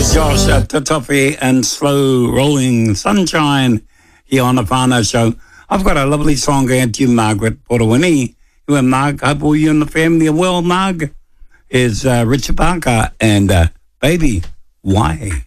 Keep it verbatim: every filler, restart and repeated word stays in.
Josh at the Toffee and Slow Rolling Sunshine here on the Whānau Show. I've got a lovely song going to you, Margaret Portawini. You and Mark, hope all you and the family are well, Marg. Is uh, Richard Parker and uh, Baby, Why?